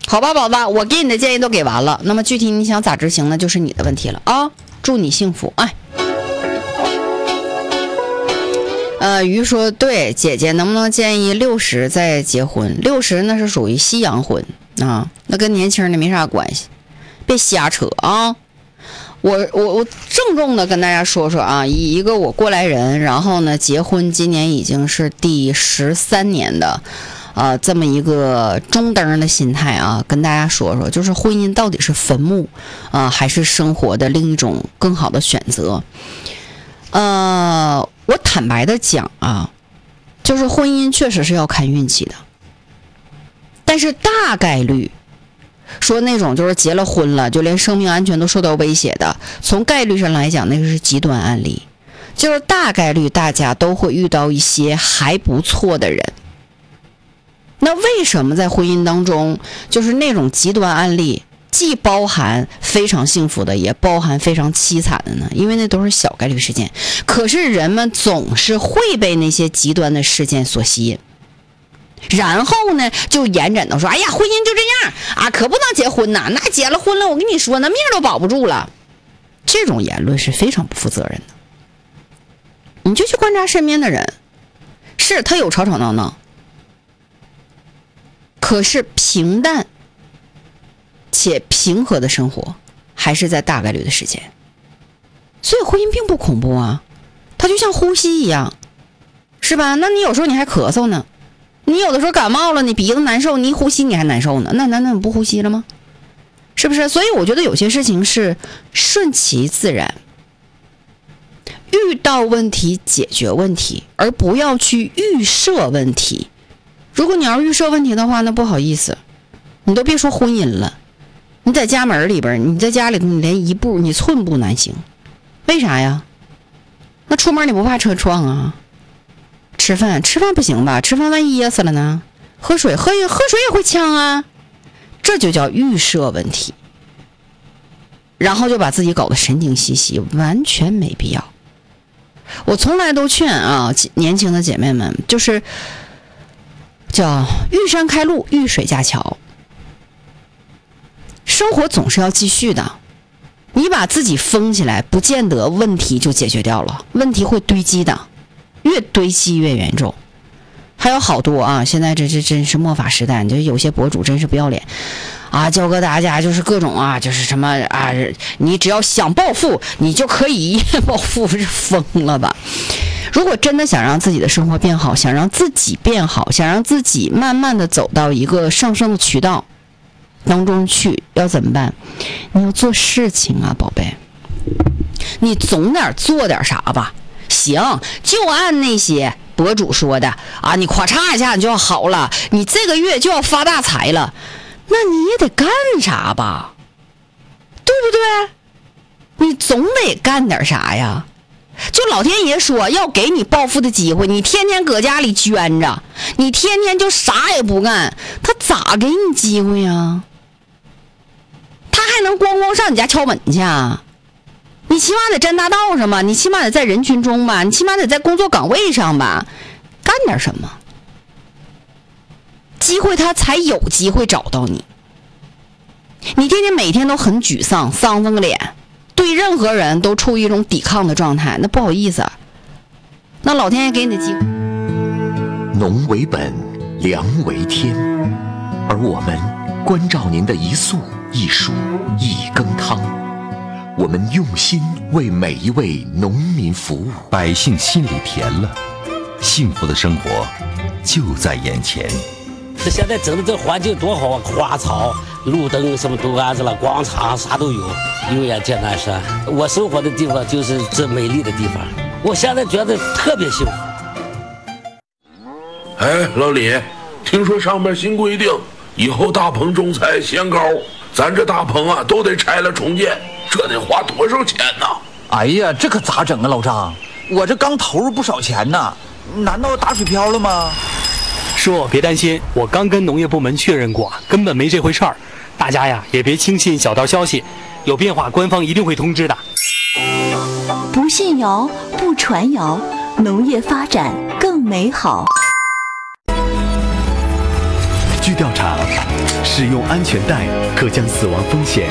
好吧，宝宝，我给你的建议都给完了，那么具体你想咋执行呢，就是你的问题了啊！祝你幸福，哎。鱼说对，姐姐能不能建议60再结婚？60那是属于西洋婚啊，那跟年轻人的没啥关系，别瞎扯啊！我郑重的跟大家说说啊，以一个我过来人，然后呢结婚今年已经是第13年的，这么一个中等的心态啊，跟大家说说，就是婚姻到底是坟墓还是生活的另一种更好的选择？我坦白的讲啊，就是婚姻确实是要看运气的，但是大概率说那种就是结了婚了就连生命安全都受到威胁的，从概率上来讲那个是极端案例，就是大概率大家都会遇到一些还不错的人。那为什么在婚姻当中就是那种极端案例既包含非常幸福的，也包含非常凄惨的呢？因为那都是小概率事件，可是人们总是会被那些极端的事件所吸引，然后呢就延展到说，哎呀，婚姻就这样啊，可不能结婚呐，那结了婚了我跟你说那命都保不住了。这种言论是非常不负责任的。你就去观察身边的人，是他有吵吵闹闹，可是平淡且平和的生活还是在大概率的时间。所以婚姻并不恐怖啊，它就像呼吸一样，是吧？那你有时候你还咳嗽呢，你有的时候感冒了，你鼻子难受，你一呼吸你还难受呢，那难道你不呼吸了吗？是不是？所以我觉得有些事情是顺其自然，遇到问题解决问题，而不要去预设问题。如果你要预设问题的话，那不好意思，你都别说婚姻了，你在家门里边，你在家里头，你连一步你寸步难行。为啥呀？那出门你不怕车撞啊？吃饭不行吧？吃饭万一噎死了呢？喝水也会呛啊。这就叫预设问题，然后就把自己搞得神经兮兮，完全没必要。我从来都劝啊，年轻的姐妹们，就是叫遇山开路，遇水架桥。生活总是要继续的，你把自己封起来，不见得问题就解决掉了，问题会堆积的，越堆积越严重。还有好多啊，现在这真是末法时代，就有些博主真是不要脸啊，教给大家就是各种啊，就是什么啊，你只要想暴富，你就可以一夜暴富，是疯了吧？如果真的想让自己的生活变好，想让自己变好，想让自己慢慢的走到一个上升的渠道当中去，要怎么办？你要做事情啊，宝贝，你总得做点啥吧？行，就按那些博主说的啊，你咔嚓一下你就要好了，你这个月就要发大财了，那你也得干啥吧，对不对？你总得干点啥呀？就老天爷说要给你暴富的机会，你天天搁家里捐着，你天天就啥也不干，他咋给你机会呀？他还能光上你家敲门去啊？你起码得站大道上吧，你起码得在人群中吧，你起码得在工作岗位上吧，干点什么，机会他才有机会找到你。你天天每天都很沮丧，丧个脸，对任何人都处于一种抵抗的状态，那不好意思啊，那老天爷给你的机会。 农为本，粮为天，而我们关照您的一粟一黍一羹汤，我们用心为每一位农民服务， 百姓心里甜了，幸福的生活就在眼前。 这现在整的这环境多好啊，花草路灯什么都安置了，广场啥都有，永远见南山。我生活的地方就是这美丽的地方，我现在觉得特别幸福。 哎，老李，听说上面新规定，以后大棚种菜限高，咱这大棚啊都得拆了重建，这得花多少钱呢？ 哎呀，这可咋整啊，老张？我这刚投入不少钱呢，难道打水漂了吗？ 叔，别担心，我刚跟农业部门确认过，根本没这回事儿。大家呀，也别轻信小道消息，有变化官方一定会通知的。 不信谣，不传谣，农业发展更美好。 据调查，使用安全带可将死亡风险